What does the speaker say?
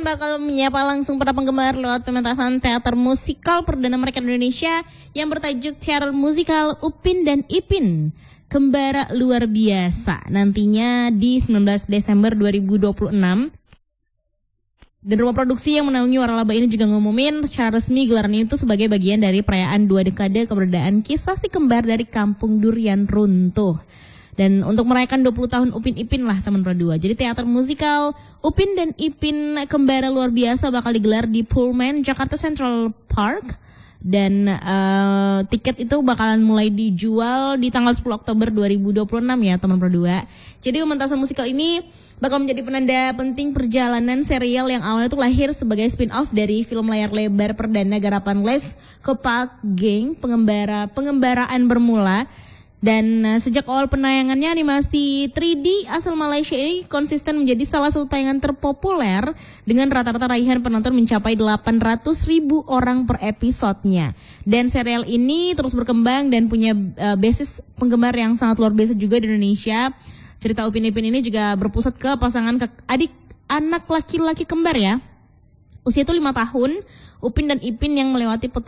bakal menyapa langsung para penggemar lewat pementasan teater musikal perdana mereka di Indonesia yang bertajuk Teater Musikal Upin dan Ipin, Kembara Luar Biasa, nantinya di 19 Desember 2026. Dan rumah produksi yang menaungi waralaba ini juga ngumumin secara resmi gelaran itu sebagai bagian dari perayaan 2 dekade keberadaan kisah si kembar dari Kampung Durian Runtuh. Dan untuk merayakan 20 tahun Upin Ipin lah teman Pro2. Jadi teater musikal Upin dan Ipin Kembara Luar Biasa bakal digelar di Pullman, Jakarta Central Park. Dan tiket itu bakalan mulai dijual di tanggal 10 Oktober 2026 ya teman Pro2. Jadi pementasan musikal ini bakal menjadi penanda penting perjalanan serial yang awalnya itu lahir sebagai spin-off dari film layar lebar perdana garapan Les Kepak Geng, pengembaraan bermula. Dan sejak awal penayangannya, animasi 3D asal Malaysia ini konsisten menjadi salah satu tayangan terpopuler dengan rata-rata raihan penonton mencapai 800.000 orang per episodenya. Dan serial ini terus berkembang dan punya basis penggemar yang sangat luar biasa juga di Indonesia. Cerita Upin Ipin ini juga berpusat ke pasangan anak laki-laki kembar ya. Usia itu 5 tahun, Upin dan Ipin yang melewati